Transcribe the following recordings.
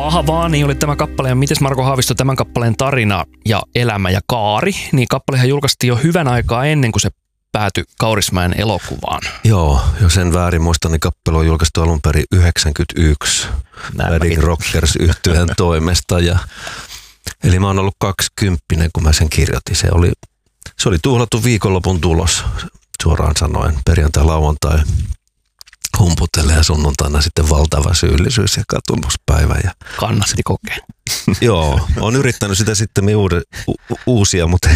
Paha vaani oli tämä kappale. Ja mites Marko Haavisto tämän kappaleen tarina ja elämä ja kaari? Niin kappalehan julkaistiin jo hyvän aikaa ennen kuin se päätyi Kaurismäen elokuvaan. Joo, jos en väärin muista, niin kappale on julkaistu alun perin 1991 Wedding Rockers -yhtyeen toimesta. Eli mä oon ollut 20, kun mä sen kirjoitin. Se oli tuhlattu viikonlopun tulos, suoraan sanoen. Perjantai, lauantai humputelle ja sunnuntaina sitten valtava syyllisyys ja katumuspäivä. Kannatti kokea. Joo, on yrittänyt sitä sitten uusia, mutta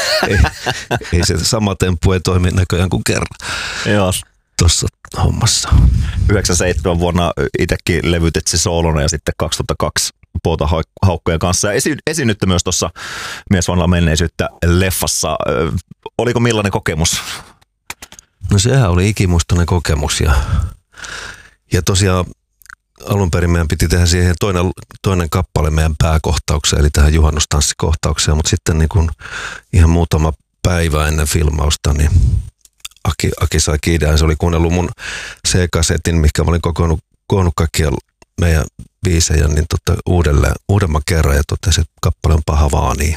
ei se sama temppu ei toimi näköjään kuin kerran. Joo. Tuossa hommassa. 97 vuonna itsekin levytit se soolona ja sitten 2002 Pouta Haukkojen kanssa. Ja esiinnytte myös tuossa Mies vanhaa menneisyyttä -leffassa. Oliko millainen kokemus? No sehän oli ikimuistoinen kokemus ja tosiaan alun perin meidän piti tehdä siihen toinen kappale meidän pääkohtaukseen, eli tähän juhannustanssikohtaukseen, mutta sitten niin kun ihan muutama päivä ennen filmausta, niin Aki sai idean. Se oli kuunnellut mun C-kasetin, mikä mä olin koonnut kaikkia meidän biisejä niin uudemman kerran ja totesi, että kappale on paha vaani.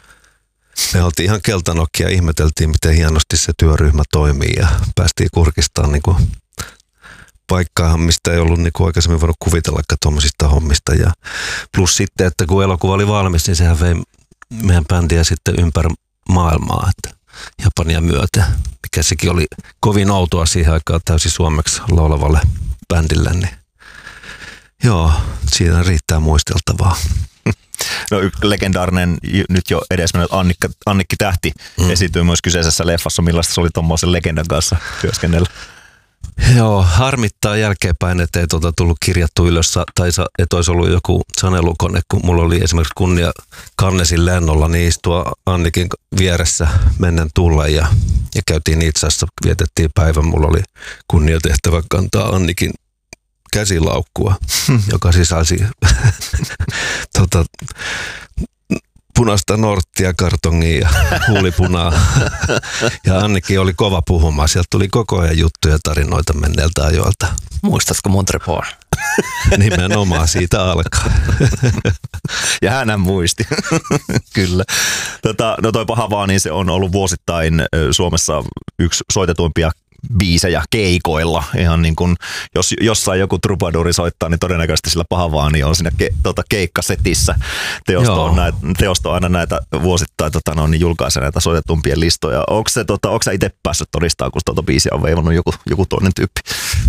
Me oltiin ihan keltanokkia ja ihmeteltiin, miten hienosti se työryhmä toimii ja päästiin kurkistamaan niin kuin paikkaahan, mistä ei ollut niin kuin aikaisemmin voinut kuvitellakaan tuommoisista hommista. Ja plus sitten, että kun elokuva oli valmis, niin sehän vei meidän bändiä sitten ympäri maailmaa, että Japania myöten, mikä sekin oli kovin outoa siihen aikaan täysin suomeksi laulavalle bändille. Niin joo, siinä riittää muisteltavaa. No legendaarinen, nyt jo edesmennyt Annikki Tähti esiintyy myös kyseisessä leffassa. Millaista se oli tuommoisen legendan kanssa työskennellä? Joo, harmittaa jälkeenpäin, että ei tullut kirjattu ylös, tai että olisi ollut joku sanelukone, kun mulla oli esimerkiksi kunnia Cannesin lennolla, niin istua Annikin vieressä mennen tulla ja käytiin itse asiassa, vietettiin päivän, mulla oli kunnia tehtävä kantaa Annikin käsilaukkua, joka sisälsi punaista norttia, kartongia ja huulipunaa. Ja Annikki oli kova puhumaan. Sieltä tuli koko ajan juttuja ja tarinoita menneeltä ajoilta. Muistatko Montrepon? Nimenomaan siitä alkaa. Ja hänhän muisti. Kyllä. No toi paha vaan, niin se on ollut vuosittain Suomessa yksi soitetuimpia biisejä keikoilla. Ihan niin kuin, jos jossain joku trubaduri soittaa, niin todennäköisesti sillä paha vaan niin on siinä keikkasetissä. Teosto on aina näitä vuosittain niin julkaisee näitä soitetumpien listoja. Onko sä itse päässyt todistamaan, kun tuota biisiä on veivannut joku toinen tyyppi?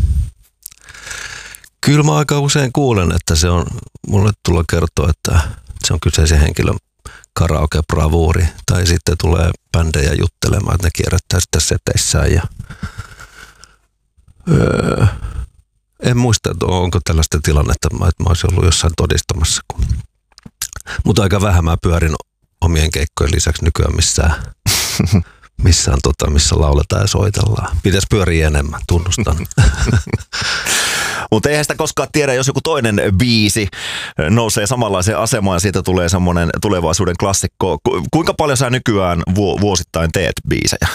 Kyllä mä aika usein kuulen, että se on, mulle tulee kertoa, että se on kyseisen henkilön karaoke-bravuuri. Tai sitten tulee bändejä juttelemaan, että ne kierrättää sitä seteissään. Ja en muista, että onko tällaista tilannetta, että mä olisin ollut jossain todistamassa. Mutta aika vähän mä pyörin omien keikkojen lisäksi nykyään missä lauletaan ja soitellaan. Pitäisi pyöriä enemmän, tunnustan. Mutta eihän sitä koskaan tiedä, jos joku toinen biisi nousee samanlaiseen asemaan ja siitä tulee semmoinen tulevaisuuden klassikko. Kuinka paljon sä nykyään vuosittain teet biisejä?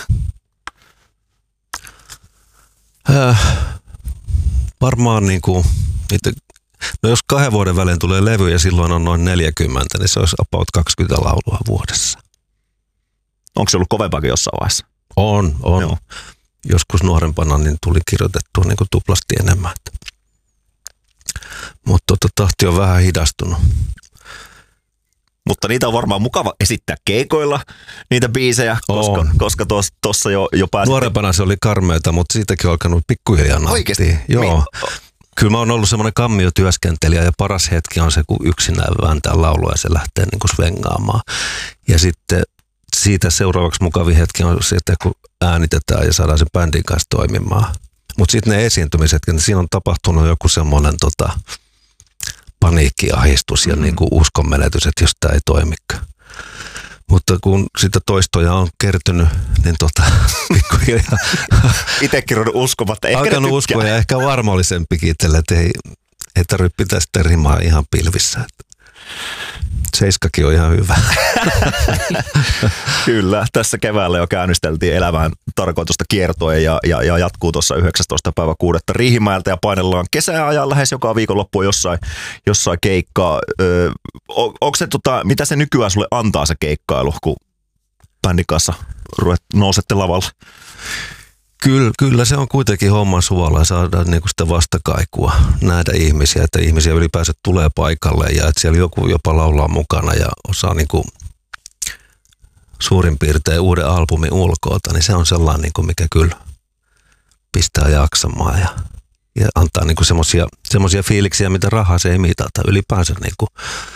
Varmaan niinku, no jos 2 vuoden välein tulee levy ja silloin on noin 40, niin se olisi about 20 laulua vuodessa. Onko se ollut kovempaakin jossain vaiheessa? On. Joo. Joskus nuorempana niin tuli kirjoitettua niin kuin tuplasti enemmän. Mutta tahti on vähän hidastunut. Mutta niitä on varmaan mukava esittää keikoilla, niitä biisejä, koska tuossa jo pääsit. Nuorempana se oli karmeita, mutta siitäkin on alkanut pikkuhiljaa nauttia. Oikeasti? Joo. Kyllä mä oon ollut semmoinen kammiotyöskentelijä ja paras hetki on se, kun yksinään vääntää laulua ja se lähtee niin kuin svengaamaan. Ja sitten siitä seuraavaksi mukavin hetki on se, että kun äänitetään ja saadaan sen bändin kanssa toimimaan. Mutta sitten ne esiintymiset, niin siinä on tapahtunut joku semmoinen paniikkiahdistus ja niin kuin uskonmenetys, että jos tämä ei toimikaan. Mutta kun sitä toistoja on kertynyt, niin pikkuhiljaa itsekin on uskomatta. Alkanut uskoa ja ehkä varmallisempikin itselle, että ei tarvitse pitää sitä rimaa ihan pilvissä. Seiskakin on ihan hyvä. Kyllä, tässä keväällä jo käynnisteltiin elämään tarkoitusta kiertoen ja jatkuu tuossa 19. päivä 6. Riihimäeltä ja painellaan kesäajan lähes joka viikonloppu jossain keikkaa. Onko se, mitä se nykyään sulle antaa se keikkailu, kun bändin kanssa nousette lavalla? Kyllä se on kuitenkin homman suvalla ja saadaan niinku sitä vastakaikua nähdä ihmisiä, että ihmisiä ylipäänsä tulee paikalle ja että siellä joku jopa laulaa mukana ja osaa niinku suurin piirtein uuden albumin ulkoota, niin se on sellainen, niinku, mikä kyllä pistää jaksamaan ja antaa niinku semmoisia fiiliksiä, mitä rahaa se ei mitata. Ylipäänsä niinku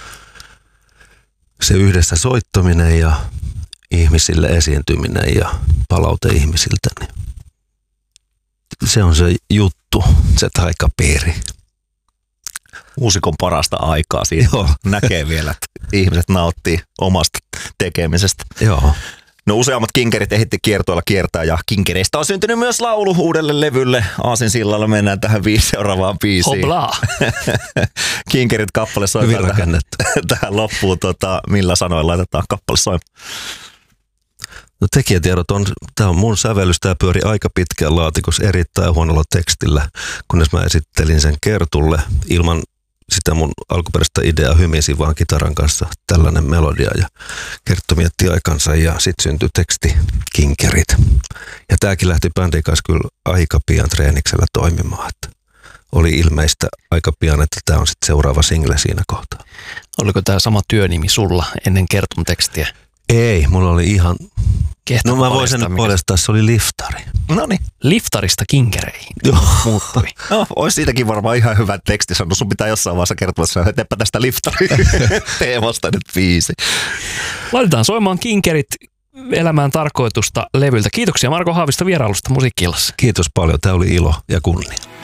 se yhdessä soittaminen ja ihmisille esiintyminen ja palaute ihmisiltä, niin se on se juttu, se taikapiiri. Muusikon parasta aikaa siitä. Joo. Näkee vielä, että ihmiset nauttii omasta tekemisestä. Joo. No useammat kinkerit ehitti kiertoilla kiertää ja kinkereistä on syntynyt myös laulu uudelle levylle. Aasinsillalla mennään tähän seuraavaan biisiin. Hoblaa. Kinkerit kappale soimaan tähän loppuun. Millä sanoilla laitetaan kappale soimaan? No tekijätiedot tämä on mun sävellys, tämä pyöri aika pitkään laatikossa erittäin huonolla tekstillä, kunnes mä esittelin sen Kertulle ilman sitä mun alkuperäistä ideaa, hymisin vaan kitaran kanssa tällainen melodia ja Kerttu mietti aikansa ja sitten syntyi teksti Kinkerit. Ja tääkin lähti bändin kanssa kyllä aika pian treeniksellä toimimaan, että oli ilmeistä aika pian, että tämä on sitten seuraava single siinä kohtaa. Oliko tämä sama työnimi sulla ennen Kertun tekstiä? Ei, mulla oli ihan... No mä voisin nyt paljastaa, se oli liftari. Noniin. Liftarista kinkereihin. Joo. Muuttui. No, olisi siitäkin varmaan ihan hyvä teksti sanoa. Sun pitää jossain vaiheessa kertoa, että teepä tästä liftari teemasta nyt biisi. Laitetaan soimaan Kinkerit elämään tarkoitusta levyltä. Kiitoksia Marko Haavisto vierailusta Musiikki-illassa. Kiitos paljon, tämä oli ilo ja kunnia.